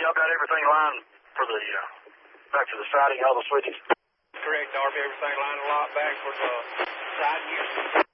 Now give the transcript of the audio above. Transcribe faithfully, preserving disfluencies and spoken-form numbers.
y'all got everything lined for the, uh, back to the siding, all the switches? Correct, R B. Everything lined a lot back for the siding.